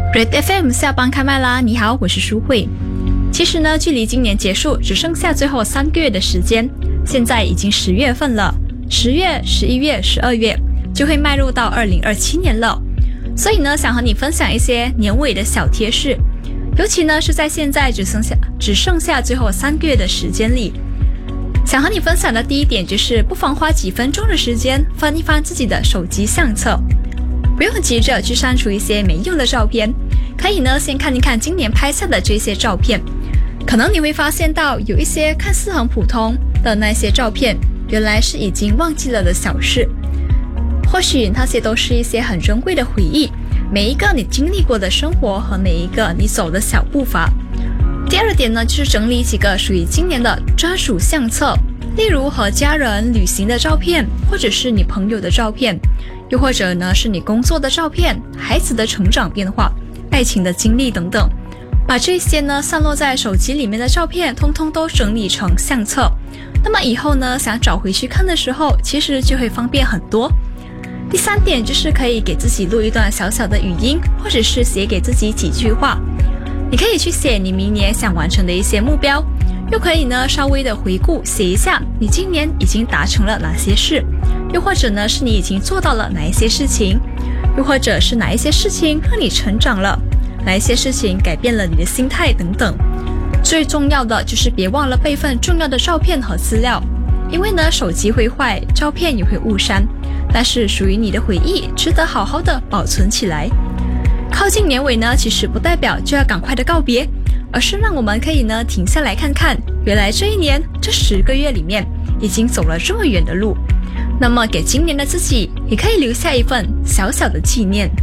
Red FM 下班开麦啦！你好，我是舒慧。其实呢，距离今年结束只剩下最后3个月的时间，现在已经10月份了，10月、11月、12月就会迈入到2027年了。所以呢，想和你分享一些年尾的小贴士，尤其呢是在现在只剩下最后3个月的时间里，想和你分享的第一点就是不妨花几分钟的时间翻一翻自己的手机相册。不用急着去删除一些没用的照片，可以呢先看一看今年拍下的这些照片，可能你会发现到有一些看似很普通的那些照片，原来是已经忘记了的小事，或许那些都是一些很珍贵的回忆，每一个你经历过的生活和每一个你走的小步伐。第二点呢，就是整理几个属于今年的专属相册，例如和家人旅行的照片，或者是你朋友的照片，又或者呢是你工作的照片，孩子的成长变化，爱情的经历等等。把这些呢散落在手机里面的照片通通都整理成相册，那么以后呢想找回去看的时候，其实就会方便很多。第3点就是可以给自己录一段小小的语音，或者是写给自己几句话。你可以去写你明年想完成的一些目标，又可以呢稍微的回顾，写一下你今年已经达成了哪些事，又或者呢是你已经做到了哪一些事情，又或者是哪一些事情让你成长了，哪一些事情改变了你的心态等等。最重要的就是别忘了备份重要的照片和资料，因为呢手机会坏，照片也会误删，但是属于你的回忆值得好好的保存起来。靠近年尾呢，其实不代表就要赶快的告别，而是让我们可以呢停下来看看，原来这一年这10个月里面已经走了这么远的路，那么给今年的自己也可以留下一份小小的纪念。